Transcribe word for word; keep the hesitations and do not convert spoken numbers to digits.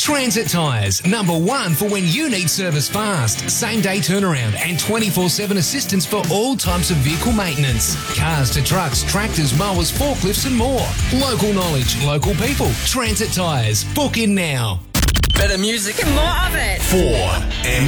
Transit Tyres, number one for when you need service fast, same day turnaround and twenty-four seven assistance for all types of vehicle maintenance. Cars to trucks, tractors, mowers, forklifts and more. Local knowledge, local people. Transit Tyres. Book in now. Better music And more of it. four M